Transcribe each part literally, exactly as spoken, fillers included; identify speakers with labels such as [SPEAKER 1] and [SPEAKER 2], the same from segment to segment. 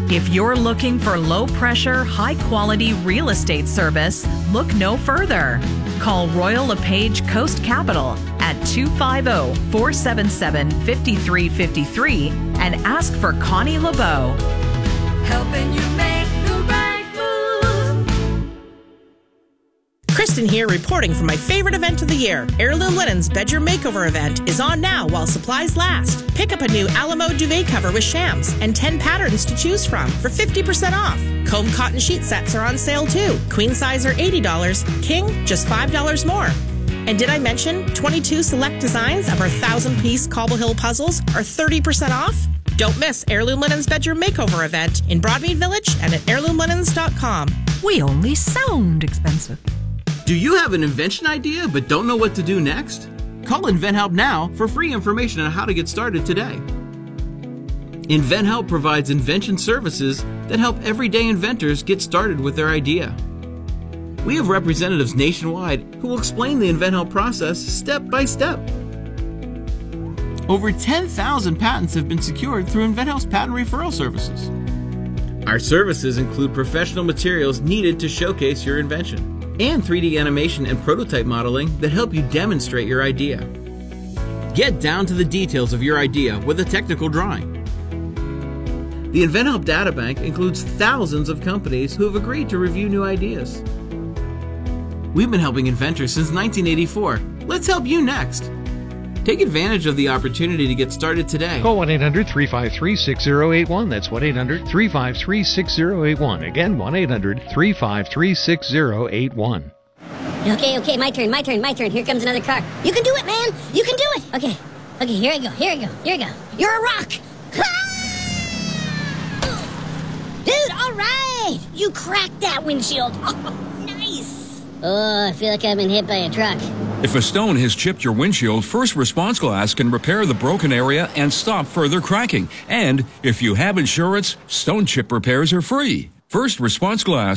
[SPEAKER 1] If you're looking for low-pressure, high-quality real estate service, look no further. Call Royal LePage Coast Capital at two five zero, four seven seven, five three five three and ask for Connie LeBeau.
[SPEAKER 2] Helping you make the right move.
[SPEAKER 3] Kristen here, reporting for my favorite event of the year. Heirloom Linens Bedroom Makeover event is on now while supplies last. Pick up a new Alamo duvet cover with shams and ten patterns to choose from for fifty percent off. Comb cotton sheet sets are on sale too. Queen size are eighty dollars, king just five dollars more. And did I mention twenty-two select designs of our one thousand piece Cobble Hill puzzles are thirty percent off? Don't miss Heirloom Linens Bedroom Makeover event in Broadmead Village and at heirloom linens dot com.
[SPEAKER 1] We only sound expensive.
[SPEAKER 4] Do you have an invention idea but don't know what to do next? Call InventHelp now for free information on how to get started today. InventHelp provides invention services that help everyday inventors get started with their idea. We have representatives nationwide who will explain the InventHelp process step by step. Over ten thousand patents have been secured through InventHelp's patent referral services. Our services include professional materials needed to showcase your invention, and three D animation and prototype modeling that help you demonstrate your idea. Get down to the details of your idea with a technical drawing. The InventHelp Databank includes thousands of companies who have agreed to review new ideas. We've been helping inventors since nineteen eighty-four. Let's help you next. Take advantage of the opportunity to get started today.
[SPEAKER 5] Call one eight hundred, three five three, six zero eight one. That's one eight hundred, three five three, six zero eight one. Again, one eight hundred, three five three, six zero eight one.
[SPEAKER 6] Okay, okay, my turn, my turn, my turn. Here comes another car. You can do it, man. You can do it. Okay, okay, here I go, here I go, here I go. You're a rock. Dude, all right. You cracked that windshield. Oh, nice. Oh, I feel like I've been hit by a truck.
[SPEAKER 7] If a stone has chipped your windshield, First Response Glass can repair the broken area and stop further cracking. And if you have insurance, stone chip repairs are free. First Response Glass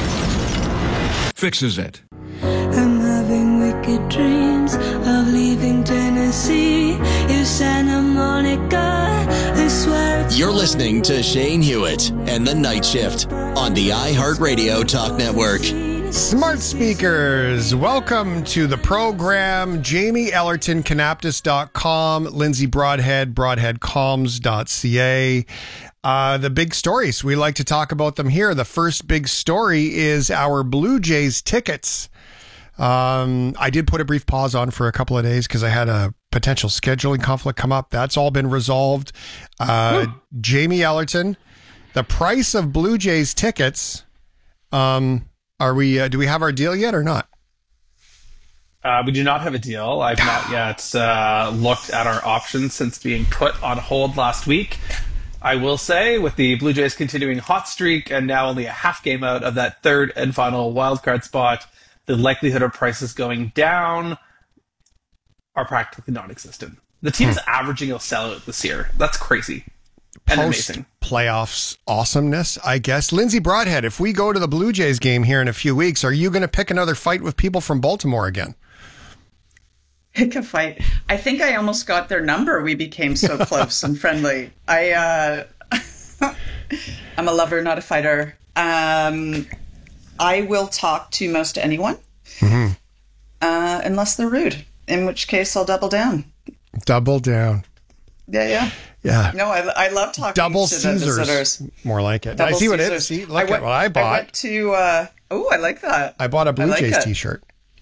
[SPEAKER 7] fixes it.
[SPEAKER 2] I'm having wicked dreams of leaving Tennessee. You Santa Monica, I swear it's
[SPEAKER 8] You're listening to Shane Hewitt and The Night Shift on the iHeartRadio Talk Network.
[SPEAKER 9] Smart speakers, welcome to the program. Jamie Ellerton, Canaptus dot com, Lindsay Broadhead, broadhead comms dot c a. Uh, the big stories, we like to talk about them here. The first big story is our Blue Jays tickets. Um, I did put a brief pause on for a couple of days because I had a potential scheduling conflict come up. That's all been resolved. Uh, Jamie Ellerton, the price of Blue Jays tickets, um, Are we? Uh, do we have our deal yet or not?
[SPEAKER 10] Uh, we do not have a deal. I've not yet uh, looked at our options since being put on hold last week. I will say, with the Blue Jays continuing hot streak and now only a half game out of that third and final wildcard spot, the likelihood of prices going down are practically non-existent. The team's hmm. averaging a sellout this year. That's crazy. And
[SPEAKER 9] Post
[SPEAKER 10] amazing.
[SPEAKER 9] Playoffs awesomeness, I guess. Lindsay Broadhead, if we go to the Blue Jays game here in a few weeks, are you going to pick another fight with people from Baltimore again?
[SPEAKER 11] Pick a fight. I think I almost got their number. We became so close and friendly. I, uh, I'm a lover, not a fighter. Um, I will talk to most anyone, mm-hmm. uh, unless they're rude, in which case I'll double down.
[SPEAKER 9] Double down.
[SPEAKER 11] Yeah, yeah.
[SPEAKER 9] Yeah.
[SPEAKER 11] No, I, I love talking
[SPEAKER 9] Double
[SPEAKER 11] to
[SPEAKER 9] Caesars.
[SPEAKER 11] the visitors.
[SPEAKER 9] More like it.
[SPEAKER 11] Double
[SPEAKER 9] I see what
[SPEAKER 11] Caesars.
[SPEAKER 9] it is. See, look
[SPEAKER 11] I
[SPEAKER 9] at
[SPEAKER 11] went,
[SPEAKER 9] what I bought.
[SPEAKER 11] I went to, uh, oh, I like that.
[SPEAKER 9] I bought a Blue
[SPEAKER 11] like
[SPEAKER 9] Jays
[SPEAKER 11] it.
[SPEAKER 9] t-shirt.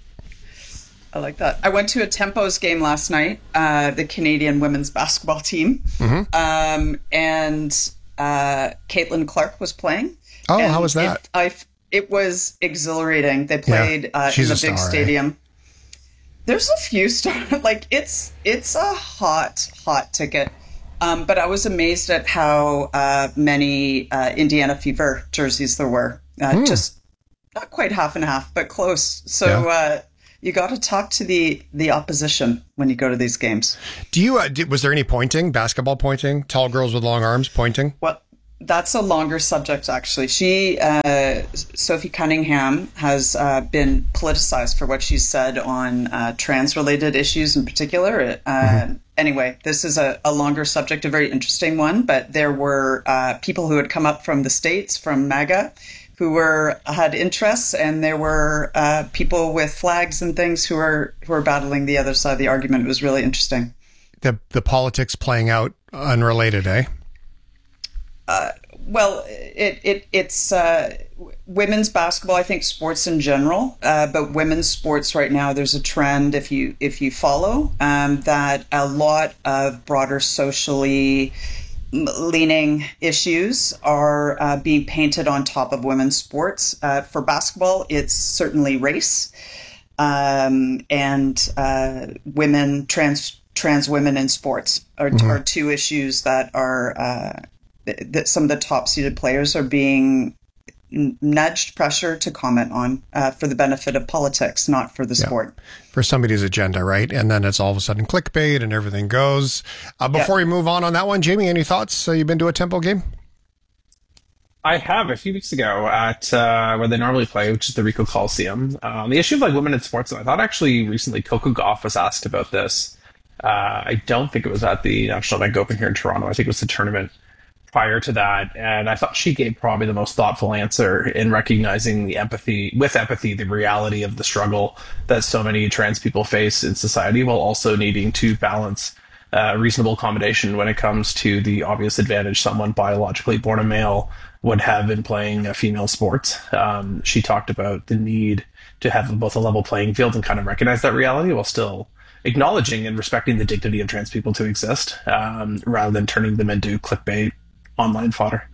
[SPEAKER 11] I like that. I went to a Tempos game last night, uh, the Canadian women's basketball team. Mm-hmm. Um, and uh, Caitlin Clark was playing.
[SPEAKER 9] Oh,
[SPEAKER 11] and
[SPEAKER 9] how was that?
[SPEAKER 11] It, I, it was exhilarating. They played
[SPEAKER 9] yeah,
[SPEAKER 11] uh, in the big
[SPEAKER 9] star,
[SPEAKER 11] stadium.
[SPEAKER 9] Eh?
[SPEAKER 11] There's a few stars. Like, it's, it's a hot, hot ticket. Um, but I was amazed at how uh, many uh, Indiana Fever jerseys there were. Uh, hmm. Just not quite half and half, but close. So yeah. uh, you got to talk to the, the opposition when you go to these games.
[SPEAKER 9] Do you? Uh, did, was there any pointing, basketball pointing, tall girls with long arms pointing?
[SPEAKER 11] Well, that's a longer subject, actually. She, uh, Sophie Cunningham, has uh, been politicized for what she's said on uh, trans-related issues in particular. Uh, mm-hmm. Anyway, this is a, a longer subject, a very interesting one, but there were uh, people who had come up from the States, from MAGA, who were had interests, and there were uh, people with flags and things who were who were battling the other side of the argument. It was really interesting.
[SPEAKER 9] The the politics playing out unrelated, eh?
[SPEAKER 11] Uh, well, it, it it's uh, women's basketball. I think sports in general, uh, but women's sports right now. There's a trend, if you if you follow, um, that a lot of broader socially leaning issues are uh, being painted on top of women's sports. Uh, for basketball, it's certainly race um, and uh, women trans trans women in sports are, mm-hmm. are two issues that are. Uh, that some of the top seeded players are being nudged, pressure to comment on uh, for the benefit of politics, not for the yeah. sport.
[SPEAKER 9] For somebody's agenda, right? And then it's all of a sudden clickbait and everything goes. Uh, before yeah. we move on on that one, Jamie, any thoughts? Uh, you've been to a Temple game?
[SPEAKER 10] I have a few weeks ago at uh, where they normally play, which is the Ricoh Coliseum. Um, the issue of like women in sports, I thought actually recently Coco Gauff was asked about this. Uh, I don't think it was at the National Bank Open here in Toronto. I think it was the tournament prior to that, and I thought she gave probably the most thoughtful answer in recognizing the empathy, with empathy, the reality of the struggle that so many trans people face in society, while also needing to balance uh, reasonable accommodation when it comes to the obvious advantage someone biologically born a male would have in playing a female sport. Um, she talked about the need to have both a level playing field and kind of recognize that reality while still acknowledging and respecting the dignity of trans people to exist, um, rather than turning them into clickbait online fodder.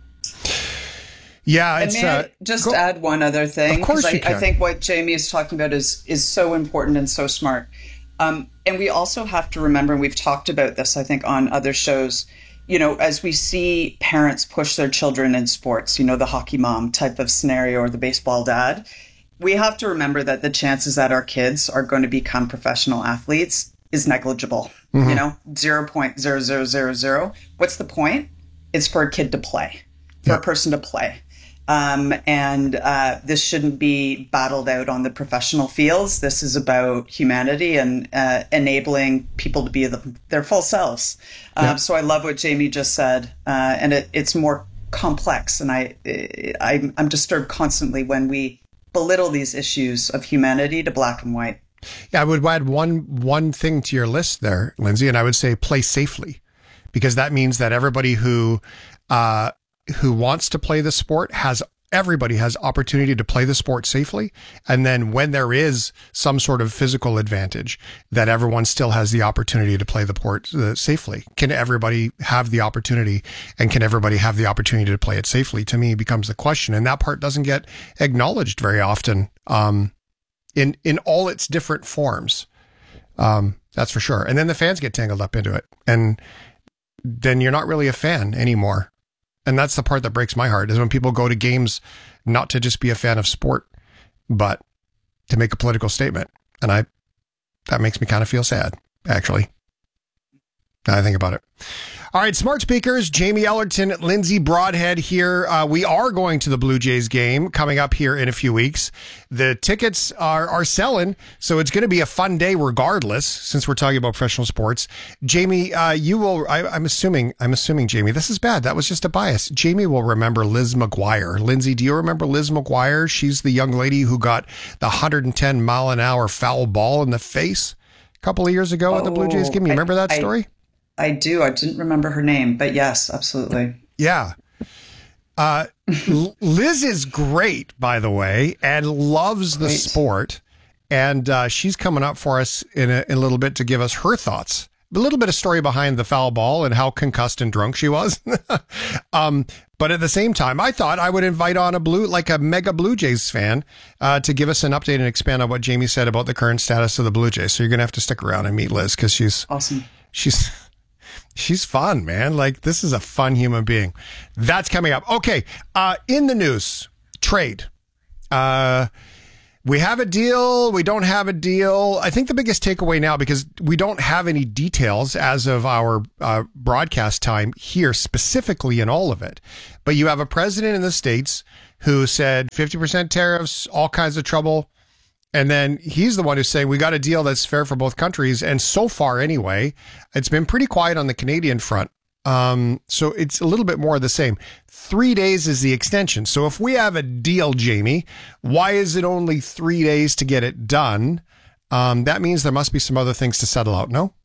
[SPEAKER 9] Yeah, it's,
[SPEAKER 11] and may
[SPEAKER 9] uh,
[SPEAKER 11] I just
[SPEAKER 9] go,
[SPEAKER 11] add one other thing?
[SPEAKER 9] Of course
[SPEAKER 11] I,
[SPEAKER 9] you can.
[SPEAKER 11] I think what Jamie is talking about is is so important and so smart. Um, and we also have to remember, and we've talked about this, I think, on other shows, you know, as we see parents push their children in sports, you know, the hockey mom type of scenario or the baseball dad, we have to remember that the chances that our kids are going to become professional athletes is negligible, mm-hmm. you know, zero point zero zero zero zero. What's the point? It's for a kid to play, for yep. a person to play. Um, and uh, this shouldn't be battled out on the professional fields. This is about humanity and uh, enabling people to be the, their full selves. Um, yep. So I love what Jamie just said. Uh, and it, it's more complex. And I, I, I'm disturbed constantly when we belittle these issues of humanity to black and white.
[SPEAKER 9] Yeah, I would add one one thing to your list there, Lindsay, and I would say play safely. Because that means that everybody who uh, who wants to play the sport has everybody has opportunity to play the sport safely. And then when there is some sort of physical advantage, that everyone still has the opportunity to play the sport uh, safely. Can everybody have the opportunity, and can everybody have the opportunity to play it safely? To me, becomes the question, and that part doesn't get acknowledged very often um, in in all its different forms. Um, that's for sure. And then the fans get tangled up into it, and then you're not really a fan anymore. And that's the part that breaks my heart, is when people go to games not to just be a fan of sport, but to make a political statement. And I, that makes me kind of feel sad, actually. Now I think about it. All right, smart speakers, Jamie Ellerton, Lindsay Broadhead here. Uh, we are going to the Blue Jays game coming up here in a few weeks. The tickets are, are selling, so it's going to be a fun day regardless, since we're talking about professional sports. Jamie, uh, you will, I, I'm assuming, I'm assuming, Jamie, this is bad. That was just a bias. Jamie will remember Liz McGuire. Lindsay, do you remember Liz McGuire? She's the young lady who got the one hundred ten mile an hour foul ball in the face a couple of years ago oh, at the Blue Jays game. You remember that story?
[SPEAKER 11] I, I do. I didn't remember her name, but yes, absolutely.
[SPEAKER 9] Yeah. Uh, Liz is great, by the way, and loves the great. sport. And uh, she's coming up for us in a, in a little bit to give us her thoughts. A little bit of story behind the foul ball and how concussed and drunk she was. um, but at the same time, I thought I would invite on a blue, like a mega Blue Jays fan, uh, to give us an update and expand on what Jamie said about the current status of the Blue Jays. So you're going to have to stick around and meet Liz, because she's
[SPEAKER 11] awesome.
[SPEAKER 9] She's... She's fun, man. Like, this is a fun human being. That's coming up. Okay. Uh, in the news, trade. Uh, we have a deal, we don't have a deal. I think the biggest takeaway now, because we don't have any details as of our uh, broadcast time here specifically in all of it, but you have a president in the States who said fifty percent tariffs, all kinds of trouble. And then he's the one who's saying we got a deal that's fair for both countries. And so far, anyway, it's been pretty quiet on the Canadian front. Um, so it's a little bit more of the same. Three days is the extension. So if we have a deal, Jamie, why is it only three days to get it done? Um, that means there must be some other things to settle out, no?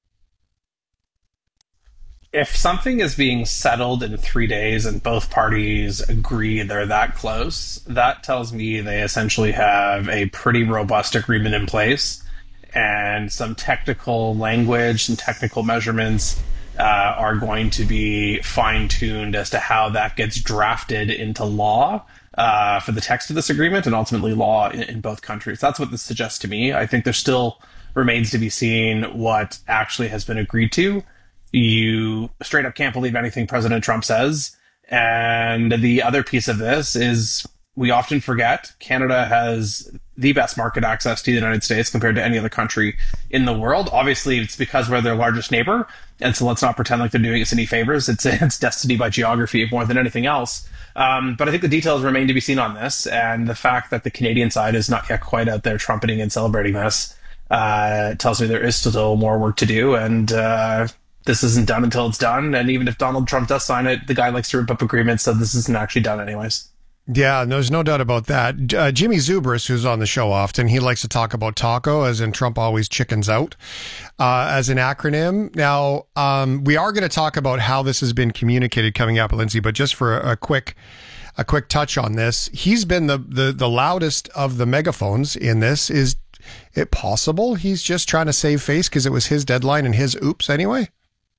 [SPEAKER 10] If something is being settled in three days and both parties agree they're that close, that tells me they essentially have a pretty robust agreement in place, and some technical language, some technical measurements uh, are going to be fine-tuned as to how that gets drafted into law uh, for the text of this agreement, and ultimately law in, in both countries. That's what this suggests to me. I think there still remains to be seen what actually has been agreed to. You straight up can't believe anything President Trump says. And the other piece of this is we often forget Canada has the best market access to the United States compared to any other country in the world. Obviously, it's because we're their largest neighbor. And so let's not pretend like they're doing us any favors. It's it's destiny by geography more than anything else. Um, but I think the details remain to be seen on this. And the fact that the Canadian side is not yet quite out there trumpeting and celebrating this uh, tells me there is still more work to do. And uh this isn't done until it's done. And even if Donald Trump does sign it, the guy likes to rip up agreements, so this isn't actually done anyways.
[SPEAKER 9] Yeah, there's no doubt about that. Uh, Jimmy Zubris, who's on the show often, he likes to talk about TACO, as in Trump always chickens out, uh, as an acronym. Now, um, we are going to talk about how this has been communicated coming up, Lindsay, but just for a, a quick a quick touch on this, he's been the, the, the loudest of the megaphones in this. Is it possible he's just trying to save face because it was his deadline and his oops anyway?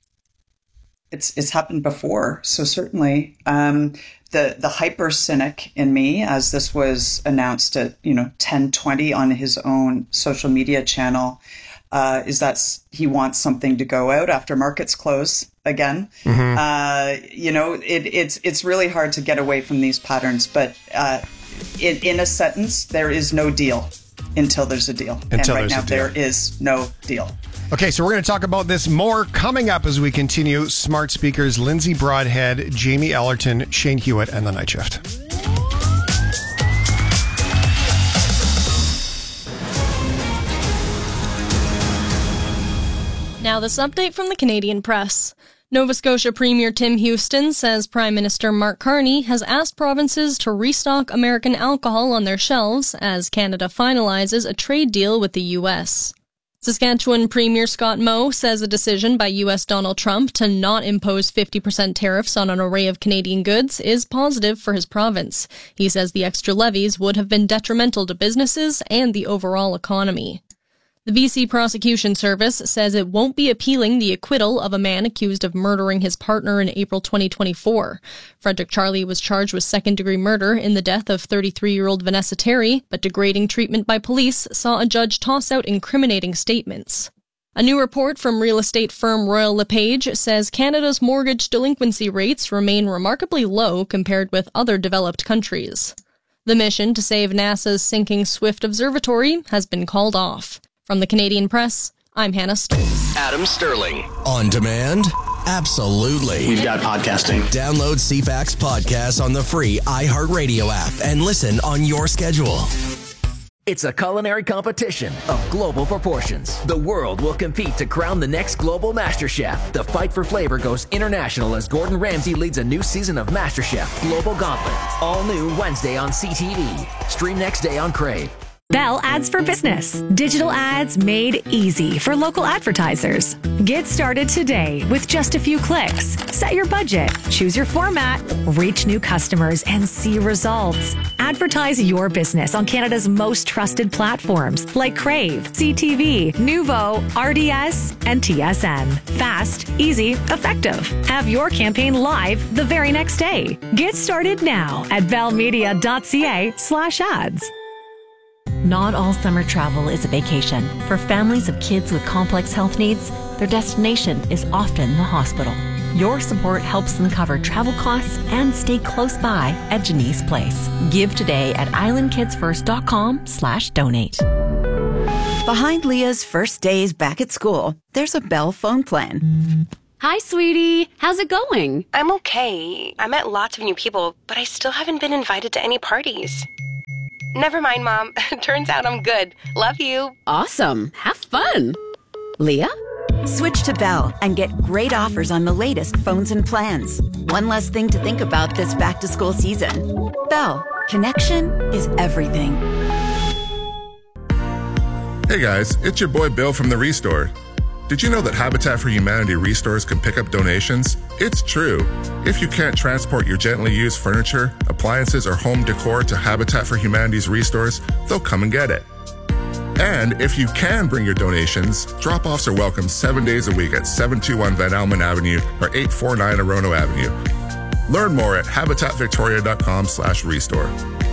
[SPEAKER 11] It's it's happened before, so certainly um, the the hyper cynic in me, as this was announced at you know ten twenty on his own social media channel, uh, is that he wants something to go out after markets close again. Mm-hmm. Uh, you know, it, it's it's really hard to get away from these patterns, but uh, in, in a sentence, there is no deal until there's a deal,
[SPEAKER 9] until
[SPEAKER 11] and right now
[SPEAKER 9] there
[SPEAKER 11] is no deal.
[SPEAKER 9] Okay, so we're going to talk about this more coming up as we continue. Smart Speakers, Lindsay Broadhead, Jamie Ellerton, Shane Hewitt, and The Night Shift.
[SPEAKER 12] Now this update from the Canadian press. Nova Scotia Premier Tim Houston says Prime Minister Mark Carney has asked provinces to restock American alcohol on their shelves as Canada finalizes a trade deal with the U S. Saskatchewan Premier Scott Moe says a decision by U S Donald Trump to not impose fifty percent tariffs on an array of Canadian goods is positive for his province. He says the extra levies would have been detrimental to businesses and the overall economy. The B C Prosecution Service says it won't be appealing the acquittal of a man accused of murdering his partner in April twenty twenty-four. Frederick Charlie was charged with second-degree murder in the death of thirty-three-year-old Vanessa Terry, but degrading treatment by police saw a judge toss out incriminating statements. A new report from real estate firm Royal LePage says Canada's mortgage delinquency rates remain remarkably low compared with other developed countries. The mission to save NASA's sinking Swift Observatory has been called off. From the Canadian Press, I'm Hannah Stoltz.
[SPEAKER 8] Adam Sterling. On demand? Absolutely.
[SPEAKER 13] We've got podcasting.
[SPEAKER 8] Download C FAX podcasts on the free iHeartRadio app and listen on your schedule.
[SPEAKER 14] It's a culinary competition of global proportions. The world will compete to crown the next global MasterChef. The fight for flavor goes international as Gordon Ramsay leads a new season of MasterChef Global Gauntlet. All new Wednesday on C T V. Stream next day on Crave.
[SPEAKER 15] Bell Ads for Business. Digital ads made easy for local advertisers. Get started today with just a few clicks. Set your budget, choose your format, reach new customers, and see results. Advertise your business on Canada's most trusted platforms like Crave, C T V, Nuvo, R D S, and T S N. Fast, easy, effective. Have your campaign live the very next day. Get started now at bellmedia.ca slash ads.
[SPEAKER 16] Not all summer travel is a vacation. For families of kids with complex health needs, their destination is often the hospital. Your support helps them cover travel costs and stay close by at Janice Place. Give today at islandkidsfirst.com slash donate.
[SPEAKER 13] Behind Leah's first days back at school, there's a Bell phone plan.
[SPEAKER 17] Hi, sweetie. How's it going?
[SPEAKER 18] I'm okay. I met lots of new people, but I still haven't been invited to any parties. Never mind, Mom. Turns out I'm good. Love you.
[SPEAKER 17] Awesome. Have fun. Leah?
[SPEAKER 13] Switch to Bell and get great offers on the latest phones and plans. One less thing to think about this back-to-school season. Bell. Connection is everything.
[SPEAKER 19] Hey guys, it's your boy Bill from The Restore. Did you know that Habitat for Humanity Restores can pick up donations? It's true. If you can't transport your gently used furniture, appliances, or home decor to Habitat for Humanity's Restores, they'll come and get it. And if you can bring your donations, drop-offs are welcome seven days a week at seven two one Van Almen Avenue or eight four nine Orono Avenue. Learn more at habitatvictoria.com slash restore.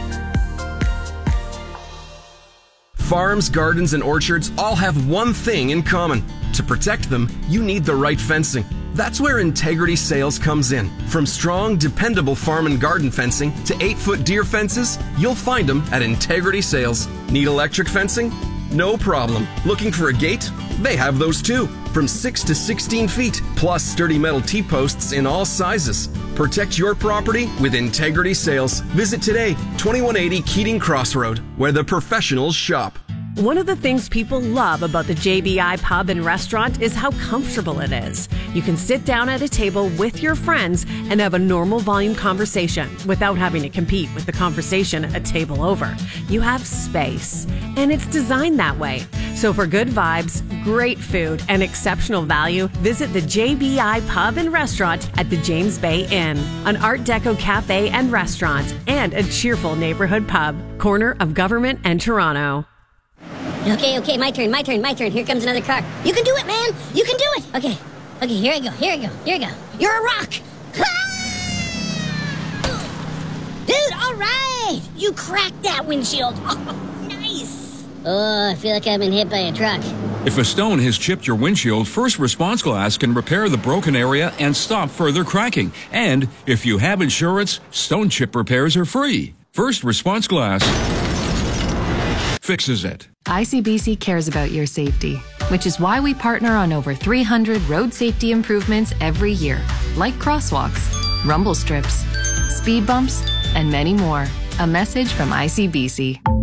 [SPEAKER 20] Farms, gardens, and orchards all have one thing in common. To protect them, you need the right fencing. That's where Integrity Sales comes in. From strong, dependable farm and garden fencing to eight-foot deer fences, you'll find them at Integrity Sales. Need electric fencing? No problem. Looking for a gate? They have those too. From six to sixteen feet, plus sturdy metal T-posts in all sizes. Protect your property with Integrity Sales. Visit today, twenty-one eighty Keating Crossroad, where the professionals shop.
[SPEAKER 21] One of the things people love about the J B I Pub and Restaurant is how comfortable it is. You can sit down at a table with your friends and have a normal volume conversation without having to compete with the conversation a table over. You have space, and it's designed that way. So for good vibes, great food, and exceptional value, visit the J B I Pub and Restaurant at the James Bay Inn, an Art Deco cafe and restaurant, and a cheerful neighborhood pub, corner of Government and Toronto.
[SPEAKER 6] Okay, okay, my turn, my turn, my turn. Here comes another car. You can do it, man. You can do it. Okay, okay, here I go, here I go, here I go. You're a rock. Dude, all right. You cracked that windshield. Oh, nice. Oh, I feel like I've been hit by a truck.
[SPEAKER 7] If a stone has chipped your windshield, First Response Glass can repair the broken area and stop further cracking. And if you have insurance, stone chip repairs are free. First Response Glass fixes it.
[SPEAKER 22] I C B C cares about your safety, which is why we partner on over three hundred road safety improvements every year, like crosswalks, rumble strips, speed bumps, and many more. A message from I C B C.